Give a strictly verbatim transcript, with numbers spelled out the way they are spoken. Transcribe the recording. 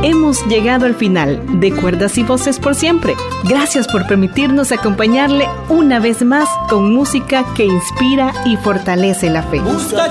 Hemos llegado al final de Cuerdas y Voces por Siempre. Gracias por permitirnos acompañarle una vez más con música que inspira y fortalece la fe. Busca